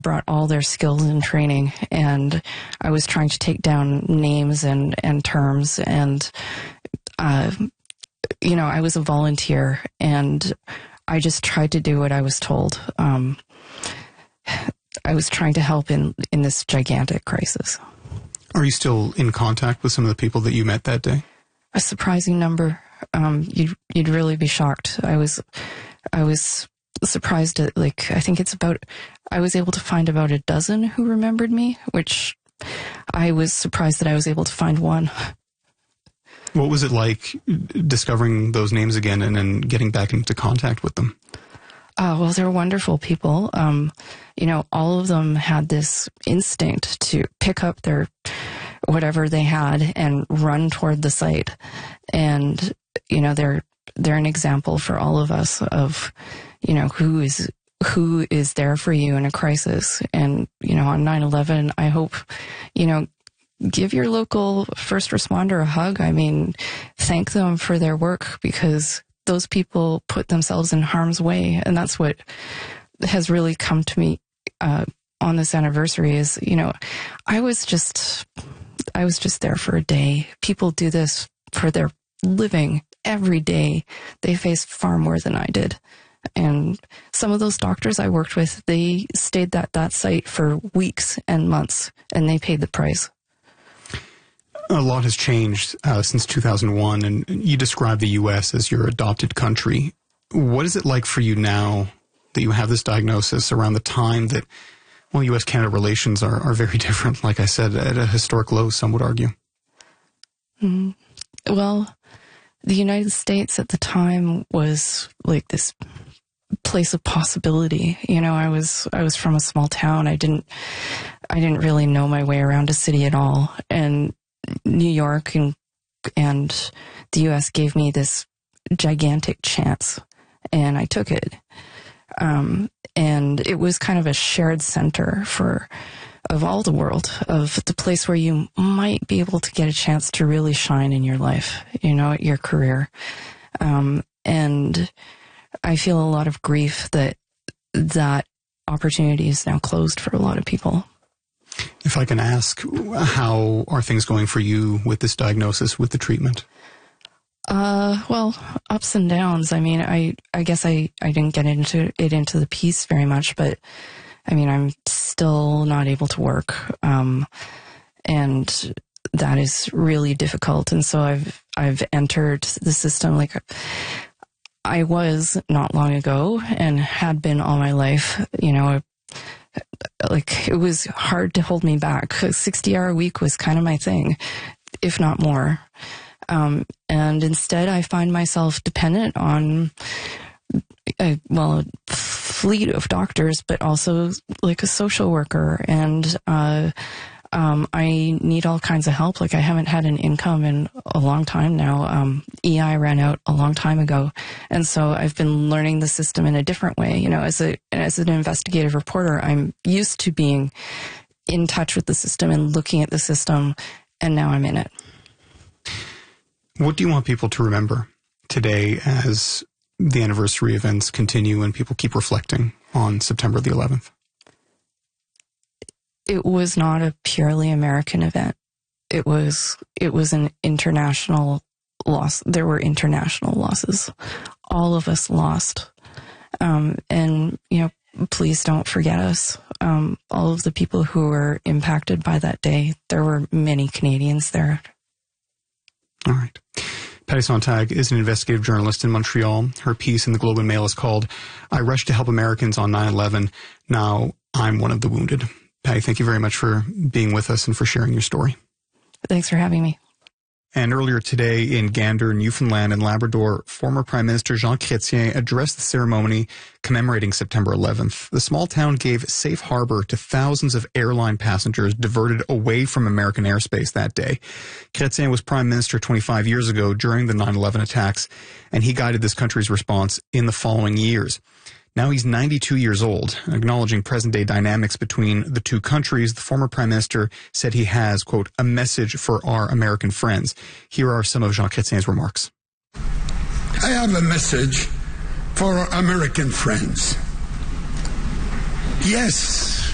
brought all their skills and training, and I was trying to take down names and terms, and I was a volunteer, and I just tried to do what I was told. I was trying to help in this gigantic crisis. Are you still in contact with some of the people that you met that day? A surprising number. You'd really be shocked. I was surprised at, I think I was able to find about a dozen who remembered me, which I was surprised that I was able to find one. What was it like discovering those names again and then getting back into contact with them? Well, they're wonderful people. All of them had this instinct to pick up their whatever they had and run toward the site. And, they're an example for all of us of, who is there for you in a crisis. And, on 9/11, I hope, give your local first responder a hug. I mean, thank them for their work, because those people put themselves in harm's way. And that's what has really come to me on this anniversary is, I was just there for a day. People do this for their living every day. They face far more than I did. And some of those doctors I worked with, they stayed at that site for weeks and months, and they paid the price. A lot has changed since 2001, and you describe the U.S. as your adopted country. What is it like for you now that you have this diagnosis around the time that, U.S.-Canada relations are very different, like I said, at a historic low, some would argue? Well, the United States at the time was like this place of possibility. I was from a small town. I didn't really know my way around a city at all. And New York and the U.S. gave me this gigantic chance, and I took it. And it was kind of a shared center of all the world, of the place where you might be able to get a chance to really shine in your life, your career. And I feel a lot of grief that opportunity is now closed for a lot of people. If I can ask, how are things going for you with this diagnosis, with the treatment? Well, ups and downs. I mean, I guess I didn't get into the piece very much, but I mean, I'm still not able to work. And that is really difficult. And so I've entered the system like I was not long ago and had been all my life, it was hard to hold me back. A 60-hour week was kind of my thing, if not more. And instead I find myself dependent on, a fleet of doctors, but also like a social worker. And, I need all kinds of help. Like I haven't had an income in a long time now. EI ran out a long time ago. And so I've been learning the system in a different way. As an investigative reporter, I'm used to being in touch with the system and looking at the system, and now I'm in it. What do you want people to remember today as the anniversary events continue and people keep reflecting on September the 11th? It was not a purely American event. It was an international loss. There were international losses. All of us lost. And, please don't forget us. All of the people who were impacted by that day, there were many Canadians there. All right. Patty Sontag is an investigative journalist in Montreal. Her piece in the Globe and Mail is called "I Rushed to Help Americans on 9/11. Now I'm one of the wounded." Patty, thank you very much for being with us and for sharing your story. Thanks for having me. And earlier today in Gander, Newfoundland and Labrador, former Prime Minister Jean Chrétien addressed the ceremony commemorating September 11th. The small town gave safe harbor to thousands of airline passengers diverted away from American airspace that day. Chrétien was Prime Minister 25 years ago during the 9/11 attacks, and he guided this country's response in the following years. Now he's 92 years old. Acknowledging present-day dynamics between the two countries, the former Prime Minister said he has, quote, a message for our American friends. Here are some of Jean Chrétien's remarks. I have a message for our American friends. Yes,